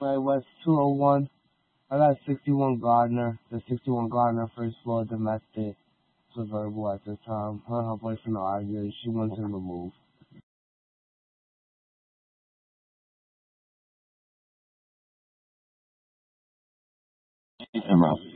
Right, West 201. I got 61 Gardner. The 61 Gardner first floor domestic was verbal at this time. Her and her boyfriend are arguing. She wants him removed. Emerald.